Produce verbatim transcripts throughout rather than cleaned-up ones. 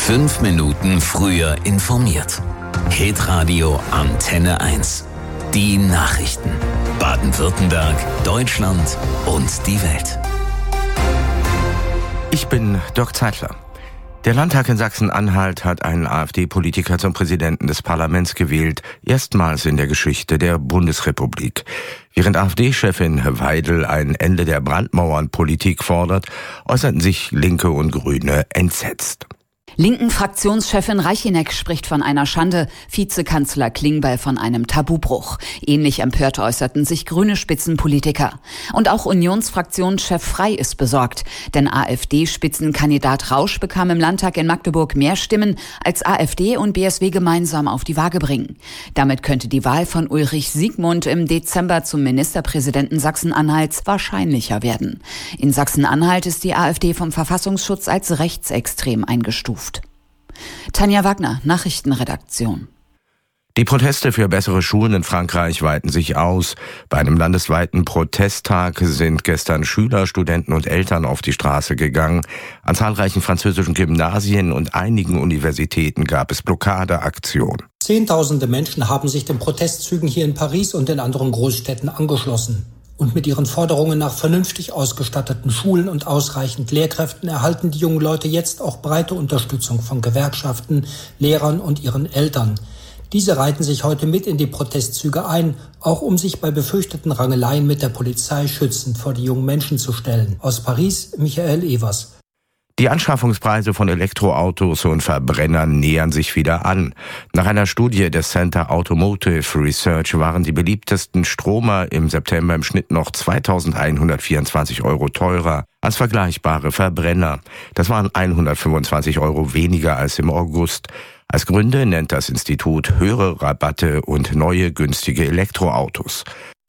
Fünf Minuten früher informiert. Hitradio Antenne eins. Die Nachrichten. Baden-Württemberg, Deutschland und die Welt. Ich bin Dirk Zeitler. Der Landtag in Sachsen-Anhalt hat einen AfD-Politiker zum Präsidenten des Parlaments gewählt, erstmals in der Geschichte der Bundesrepublik. Während AfD-Chefin Weidel ein Ende der Brandmauernpolitik fordert, äußerten sich Linke und Grüne entsetzt. Linken-Fraktionschefin Reicheneck spricht von einer Schande, Vizekanzler Klingbeil von einem Tabubruch. Ähnlich empört äußerten sich grüne Spitzenpolitiker. Und auch Unionsfraktionschef Frey ist besorgt, denn AfD-Spitzenkandidat Rausch bekam im Landtag in Magdeburg mehr Stimmen, als AfD und B S W gemeinsam auf die Waage bringen. Damit könnte die Wahl von Ulrich Siegmund im Dezember zum Ministerpräsidenten Sachsen-Anhalts wahrscheinlicher werden. In Sachsen-Anhalt ist die AfD vom Verfassungsschutz als rechtsextrem eingestuft. Tanja Wagner, Nachrichtenredaktion. Die Proteste für bessere Schulen in Frankreich weiten sich aus. Bei einem landesweiten Protesttag sind gestern Schüler, Studenten und Eltern auf die Straße gegangen. An zahlreichen französischen Gymnasien und einigen Universitäten gab es Blockadeaktionen. Zehntausende Menschen haben sich den Protestzügen hier in Paris und in anderen Großstädten angeschlossen. Und mit ihren Forderungen nach vernünftig ausgestatteten Schulen und ausreichend Lehrkräften erhalten die jungen Leute jetzt auch breite Unterstützung von Gewerkschaften, Lehrern und ihren Eltern. Diese reihten sich heute mit in die Protestzüge ein, auch um sich bei befürchteten Rangeleien mit der Polizei schützend vor die jungen Menschen zu stellen. Aus Paris, Michael Evers. Die Anschaffungspreise von Elektroautos und Verbrennern nähern sich wieder an. Nach einer Studie des Center Automotive Research waren die beliebtesten Stromer im September im Schnitt noch zweitausendeinhundertvierundzwanzig Euro teurer als vergleichbare Verbrenner. Das waren hundertfünfundzwanzig Euro weniger als im August. Als Gründe nennt das Institut höhere Rabatte und neue günstige Elektroautos.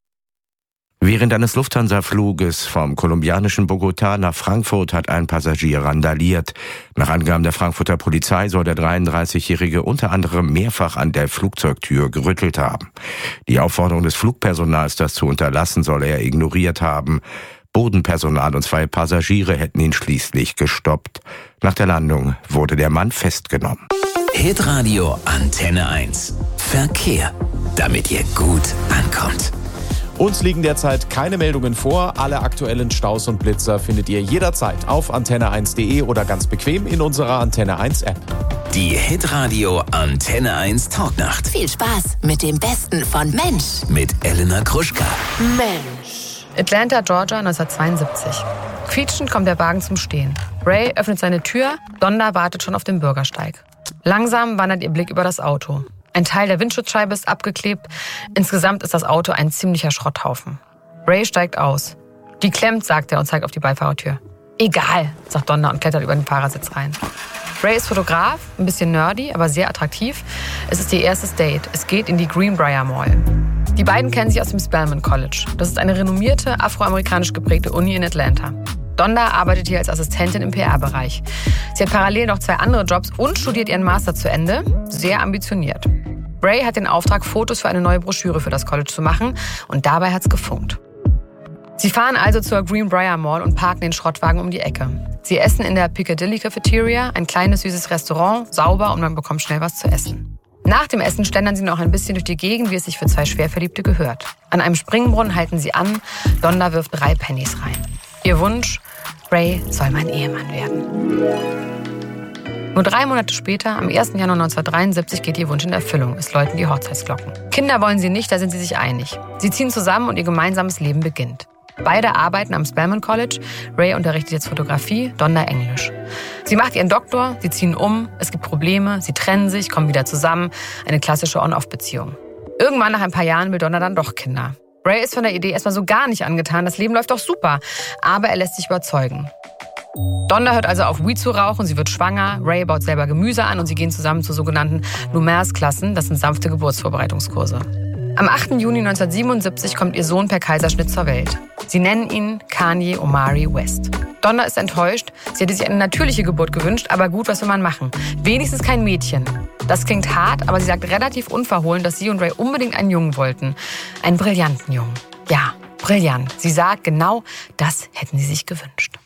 Während eines Lufthansa-Fluges vom kolumbianischen Bogotá nach Frankfurt hat ein Passagier randaliert. Nach Angaben der Frankfurter Polizei soll der dreiunddreißigjährige unter anderem mehrfach an der Flugzeugtür gerüttelt haben. Die Aufforderung des Flugpersonals, das zu unterlassen, soll er ignoriert haben. Bodenpersonal und zwei Passagiere hätten ihn schließlich gestoppt. Nach der Landung wurde der Mann festgenommen. Hitradio Antenne eins. Verkehr. Damit ihr gut ankommt. Uns liegen derzeit keine Meldungen vor. Alle aktuellen Staus und Blitzer findet ihr jederzeit auf antenne eins punkt de oder ganz bequem in unserer Antenne eins App. Die Hitradio Antenne eins Talknacht. Viel Spaß mit dem Besten von Mensch. Mit Elena Gruschka. Mensch. Atlanta, Georgia, neunzehnhundertzweiundsiebzig. Quietschend kommt der Wagen zum Stehen. Ray öffnet seine Tür, Donda wartet schon auf dem Bürgersteig. Langsam wandert ihr Blick über das Auto. Ein Teil der Windschutzscheibe ist abgeklebt. Insgesamt ist das Auto ein ziemlicher Schrotthaufen. Ray steigt aus. Die klemmt, sagt er und zeigt auf die Beifahrertür. Egal, sagt Donda und klettert über den Fahrersitz rein. Ray ist Fotograf, ein bisschen nerdy, aber sehr attraktiv. Es ist ihr erstes Date. Es geht in die Greenbrier Mall. Die beiden kennen sich aus dem Spelman College. Das ist eine renommierte, afroamerikanisch geprägte Uni in Atlanta. Donda arbeitet hier als Assistentin im P R-Bereich. Sie hat parallel noch zwei andere Jobs und studiert ihren Master zu Ende. Sehr ambitioniert. Ray hat den Auftrag, Fotos für eine neue Broschüre für das College zu machen. Und dabei hat's gefunkt. Sie fahren also zur Greenbrier Mall und parken den Schrottwagen um die Ecke. Sie essen in der Piccadilly Cafeteria, ein kleines, süßes Restaurant, sauber und man bekommt schnell was zu essen. Nach dem Essen schlendern sie noch ein bisschen durch die Gegend, wie es sich für zwei Schwerverliebte gehört. An einem Springbrunnen halten sie an. Donda wirft drei Pennies rein. Ihr Wunsch: Ray soll mein Ehemann werden. Nur drei Monate später, am ersten Januar neunzehnhundertdreiundsiebzig, geht ihr Wunsch in Erfüllung. Es läuten die Hochzeitsglocken. Kinder wollen sie nicht, da sind sie sich einig. Sie ziehen zusammen und ihr gemeinsames Leben beginnt. Beide arbeiten am Spelman College. Ray unterrichtet jetzt Fotografie, Donda Englisch. Sie macht ihren Doktor, sie ziehen um, es gibt Probleme, sie trennen sich, kommen wieder zusammen. Eine klassische On-Off-Beziehung. Irgendwann nach ein paar Jahren will Donda dann doch Kinder. Ray ist von der Idee erstmal so gar nicht angetan, das Leben läuft doch super. Aber er lässt sich überzeugen. Donda hört also auf, Weed zu rauchen, sie wird schwanger, Ray baut selber Gemüse an und sie gehen zusammen zu sogenannten Lumière-Klassen, das sind sanfte Geburtsvorbereitungskurse. Am achten Juni neunzehnhundertsiebenundsiebzig kommt ihr Sohn per Kaiserschnitt zur Welt. Sie nennen ihn Kanye Omari West. Donda ist enttäuscht, sie hätte sich eine natürliche Geburt gewünscht, aber gut, was will man machen? Wenigstens kein Mädchen. Das klingt hart, aber sie sagt relativ unverhohlen, dass sie und Ray unbedingt einen Jungen wollten. Einen brillanten Jungen. Ja, brillant. Sie sagt, genau das hätten sie sich gewünscht.